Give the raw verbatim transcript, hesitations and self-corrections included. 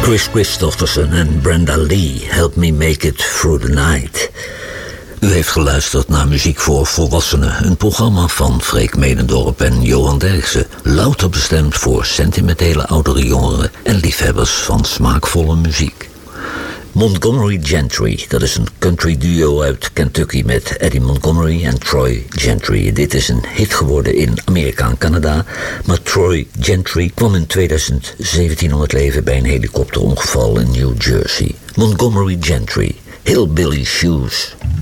Chris Christofferson en Brenda Lee, Help Me Make It Through the Night. U heeft geluisterd naar Muziek voor Volwassenen, een programma van Freek Medendorp en Johan Derksen. Louter bestemd voor sentimentele oudere jongeren en liefhebbers van smaakvolle muziek. Montgomery Gentry, dat is een country duo uit Kentucky met Eddie Montgomery en Troy Gentry. Dit is een hit geworden in Amerika en Canada, maar Troy Gentry kwam in tweeduizend zeventien om het leven bij een helikopterongeval in New Jersey. Montgomery Gentry, Hillbilly Shoes.